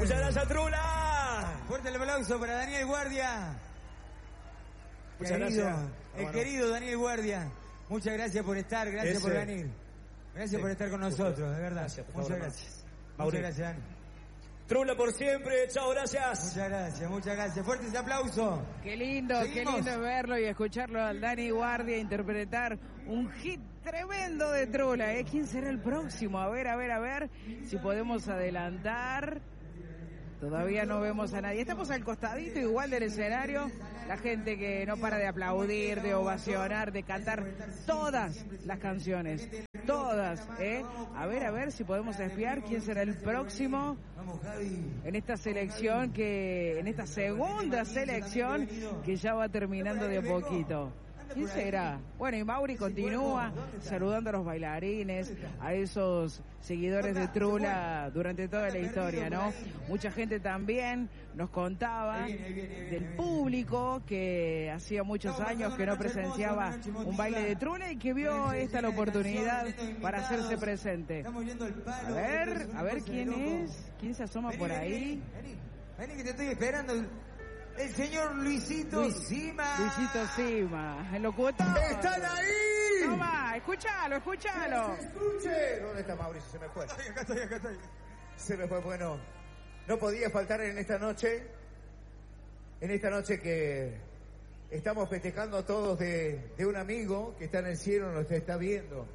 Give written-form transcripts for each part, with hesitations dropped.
Muchas gracias, Trula. Fuerte el aplauso para Daniel Guardia. Muchas gracias. El querido Daniel Guardia. Muchas gracias por estar, gracias por venir. Gracias por estar con nosotros, de verdad. Gracias, muchas gracias. Mauri. Muchas gracias, Dani. Trula por siempre, chao, gracias. Muchas gracias, muchas gracias. Fuerte ese aplauso. Qué lindo es verlo y escucharlo al Dani Guardia interpretar un hit tremendo de Trula. ¿Quién será el próximo? A ver si podemos adelantar. Todavía no vemos a nadie. Estamos al costadito igual del escenario. La gente que no para de aplaudir, de ovacionar, de cantar todas las canciones. Todas, A ver si podemos espiar quién será el próximo en esta selección en esta segunda selección que ya va terminando de a poquito. ¿Quién será? Bueno, y Mauri continúa saludando a los bailarines, a esos seguidores de Trula durante toda la historia, ¿no? Mucha gente también nos contaba del público que hacía muchos años que no presenciaba un baile de Trula y que vio esta la oportunidad para hacerse presente. A ver quién es, quién se asoma por ahí. Vení que te estoy esperando. El señor Luisito Sima. Luisito Sima, el locutor. ¡Están ahí! Toma, escúchalo. ¡Escuche! ¿Dónde está Mauricio? Se me fue. Acá estoy. Se me fue, bueno. No podía faltar en esta noche que estamos festejando todos de un amigo que está en el cielo, nos está viendo.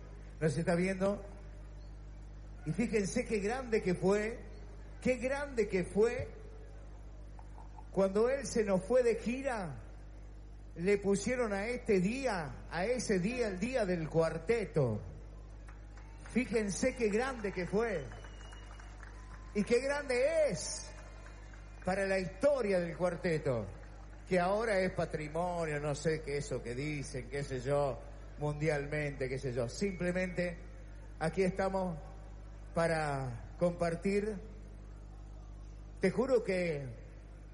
Y fíjense qué grande que fue cuando él se nos fue de gira, le pusieron a ese día, el día del cuarteto. Fíjense qué grande que fue. Y qué grande es para la historia del cuarteto, que ahora es patrimonio, no sé qué eso que dicen, qué sé yo, mundialmente, qué sé yo. Simplemente aquí estamos para compartir. Te juro que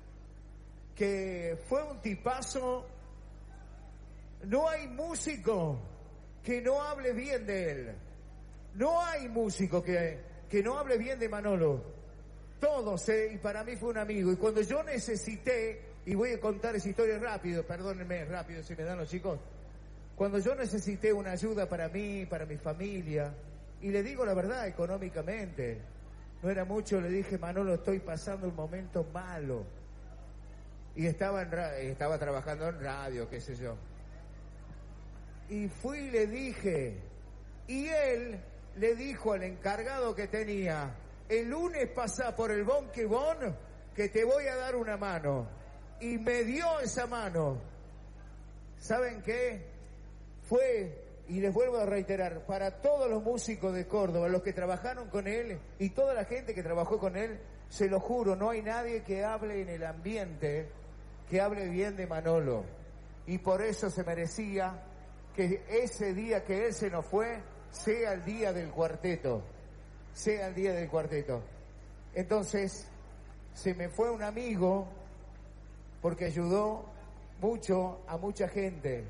fue un tipazo. No hay músico que no hable bien de él. No hay músico que no hable bien de Manolo. Todos, y para mí fue un amigo. Y cuando yo necesité, y voy a contar esa historia rápido, perdónenme rápido si me dan los chicos. Cuando yo necesité una ayuda para mí, para mi familia, y le digo la verdad, económicamente, no era mucho, le dije, Manolo, estoy pasando un momento malo. Y estaba trabajando en radio, qué sé yo. Y fui y le dije, y él le dijo al encargado que tenía, el lunes pasa por el Bonquebón que te voy a dar una mano. Y me dio esa mano. ¿Saben qué? Fue, y les vuelvo a reiterar, para todos los músicos de Córdoba, los que trabajaron con él y toda la gente que trabajó con él, se lo juro, no hay nadie que hable en el ambiente que hable bien de Manolo. Y por eso se merecía que ese día que él se nos fue sea el día del cuarteto. Entonces, se me fue un amigo porque ayudó mucho a mucha gente.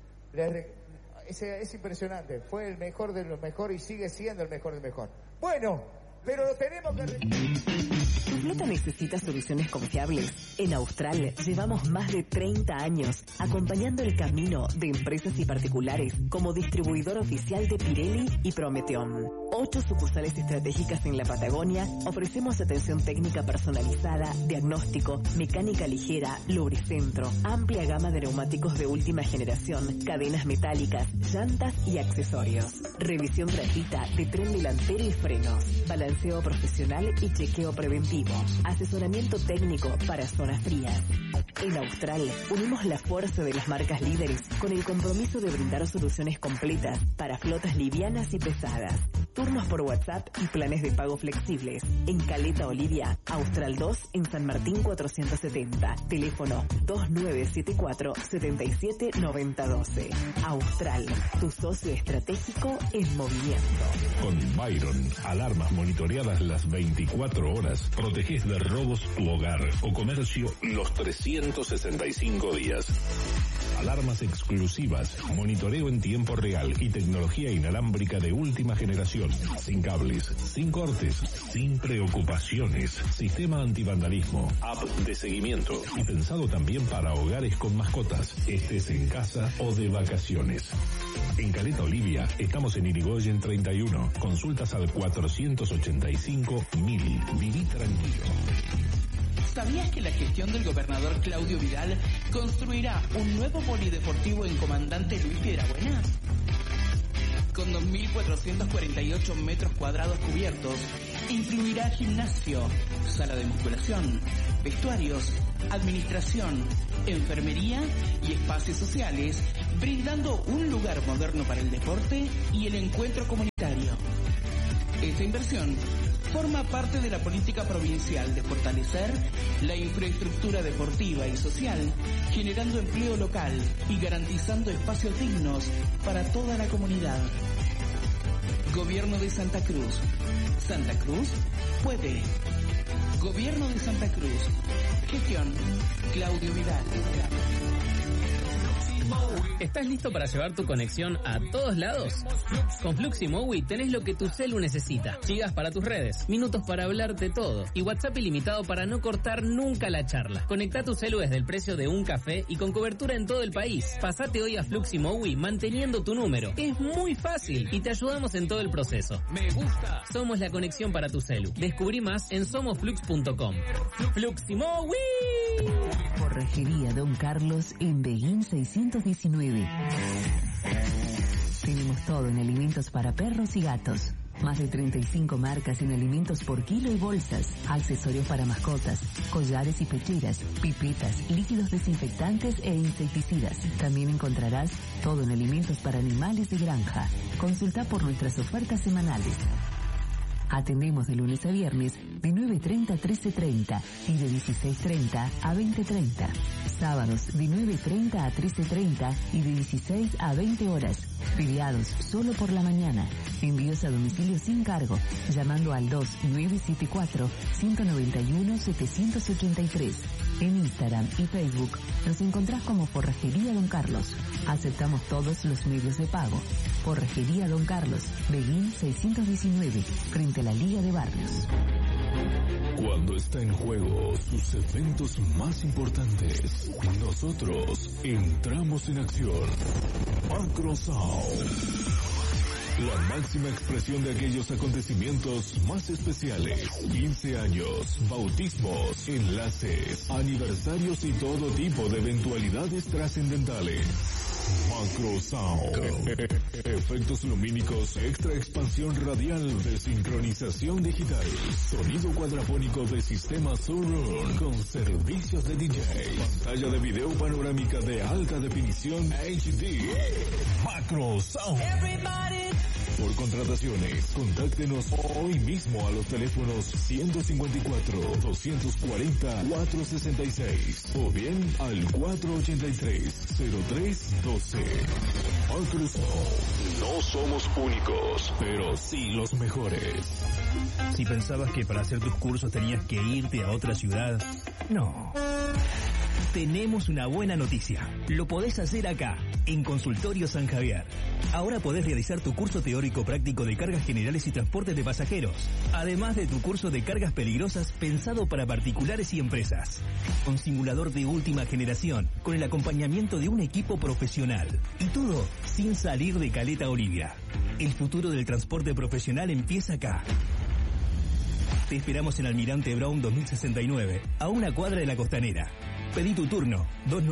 Es impresionante. Fue el mejor de los mejores y sigue siendo el mejor del mejor. Bueno, pero lo tenemos que... ¿Tu flota necesita soluciones confiables? En Austral llevamos más de 30 años acompañando el camino de empresas y particulares como distribuidor oficial de Pirelli y Prometeon. 8 sucursales estratégicas en la Patagonia, ofrecemos atención técnica personalizada, diagnóstico, mecánica ligera, lubricentro, amplia gama de neumáticos de última generación, cadenas metálicas, llantas y accesorios. Revisión gratuita de tren delantero y frenos, balanceo profesional y chequeo preventivo, asesoramiento técnico para zonas frías. En Austral unimos la fuerza de las marcas líderes con el compromiso de brindar soluciones completas para flotas livianas y pesadas. Turnos por WhatsApp y planes de pago flexibles. En Caleta Olivia, Austral 2 en San Martín 470. Teléfono 2974-779012. Austral, tu socio estratégico en movimiento. Con Byron, alarmas monitoreadas las 24 horas. Protegés de robos tu hogar o comercio los 365 días. alarmas exclusivas, monitoreo en tiempo real y tecnología inalámbrica de última generación, sin cables, sin cortes, sin preocupaciones, sistema antivandalismo, app de seguimiento y pensado también para hogares con mascotas, estés en casa o de vacaciones. En Caleta Olivia estamos en Irigoyen 31. Consultas al 485.000. Viví tranquilo. ¿Sabías que la gestión del gobernador Claudio Vidal construirá un nuevo polideportivo en Comandante Luis Piedrabuena? Con 2.448 metros cuadrados cubiertos, incluirá gimnasio, sala de musculación, vestuarios, administración, enfermería y espacios sociales, brindando un lugar moderno para el deporte y el encuentro comunitario. Esta inversión forma parte de la política provincial de fortalecer la infraestructura deportiva y social, generando empleo local y garantizando espacios dignos para toda la comunidad. Gobierno de Santa Cruz. Santa Cruz puede. Gobierno de Santa Cruz. Gestión Claudio Vidal. ¿Estás listo para llevar tu conexión a todos lados? Con Fluximowi tenés lo que tu celu necesita. Gigas para tus redes, minutos para hablar de todo y WhatsApp ilimitado para no cortar nunca la charla. Conectá tu celu desde el precio de un café y con cobertura en todo el país. Pasate hoy a Fluximowi manteniendo tu número. Es muy fácil y te ayudamos en todo el proceso. Me gusta. Somos la conexión para tu celu. Descubrí más en somosflux.com. Fluximowi. Forrajería Don Carlos en Beguín 619. Tenemos todo en alimentos para perros y gatos. Más de 35 marcas en alimentos por kilo y bolsas, accesorios para mascotas, collares y pecheras, pipetas, líquidos desinfectantes e insecticidas. También encontrarás todo en alimentos para animales de granja. Consulta por nuestras ofertas semanales. Atendemos de lunes a viernes de 9:30 a 13:30 y de 16:30 a 20:30. Sábados de 9:30 a 13:30 y de 16 a 20 horas. Feriados solo por la mañana. Envíos a domicilio sin cargo, llamando al 2974-191-783. En Instagram y Facebook nos encontrás como Forrajería Don Carlos. Aceptamos todos los medios de pago. Forrajería Don Carlos, Beguín 619, frente a la Liga de Barrios. Cuando está en juego sus eventos más importantes, nosotros entramos en acción. Macro Sound. La máxima expresión de aquellos acontecimientos más especiales. 15 años, bautismos, enlaces, aniversarios y todo tipo de eventualidades trascendentales. Macro Sound. Efectos lumínicos, extra expansión radial de sincronización digital. Sonido cuadrafónico de sistema Surround con servicios de DJ. Pantalla de video panorámica de alta definición HD. Macro Sound. Por contrataciones, contáctenos hoy mismo a los teléfonos 154-240-466 o bien al 483-0312. Macro Sound. No somos únicos, pero sí los mejores. Si pensabas que para hacer tus cursos tenías que irte a otra ciudad, no. Tenemos una buena noticia. Lo podés hacer acá, en Consultorio San Javier. Ahora podés realizar tu curso teórico práctico de cargas generales y transporte de pasajeros, además de tu curso de cargas peligrosas pensado para particulares y empresas. Con simulador de última generación, con el acompañamiento de un equipo profesional. Y todo sin salir de Caleta Olivia. El futuro del transporte profesional empieza acá. Te esperamos en Almirante Brown 2069, a una cuadra de la Costanera. Pedí tu turno,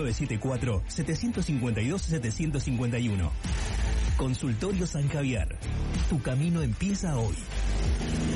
2974-752-751. Consultorio San Javier. Tu camino empieza hoy.